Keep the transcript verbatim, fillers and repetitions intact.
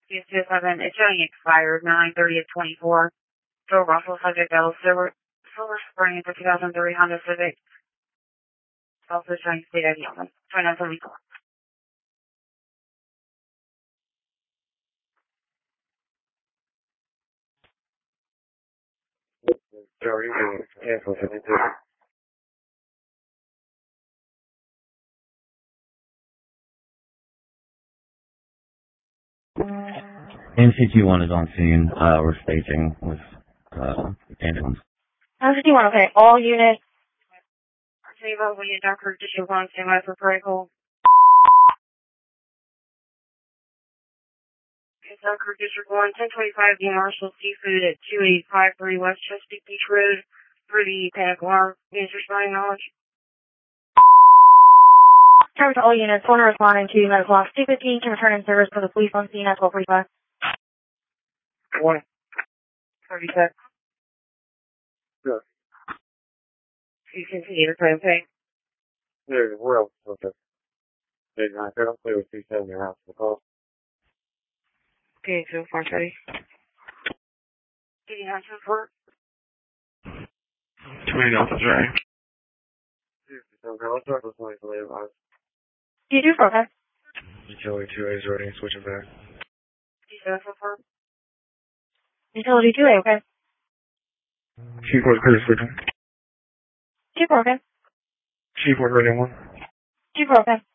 two two seven, it's showing expired nine thirty of twenty-four. Joe Russell, subject L, Silver, Silver Spring, for two thousand three Honda Civic. Also showing state I D only. twenty-nine seventy-four. Joe, you can cancel seventy-two. M C Q one is on scene. Uh, we're staging with uh, ambulance. M C Q one, okay. All units. Zero, we need Doctor District one, standby for critical. It's Doctor District one, ten twenty-five D Marshall Seafood at two eight five three West Chesapeake Beach Road. For the panic alarm. Units responding knowledge. Turn to all units. One responding to medical loss two fifteen to return in service for the police on scene at twelve forty-five. One. thirty-six. Good. You continue to pray, okay? There, where else? Okay. Big nine, I don't play with two seven your house for the call. Okay, so far, ready. Getting on to report. Twenty Delta's right. Okay, let's start with twenty for later on. You do, okay? Utility two A is ready, switching back. You said so far. Utility two A, okay? Chief was Curtis switching. Chief, okay? Chief was ready one. Chief, okay?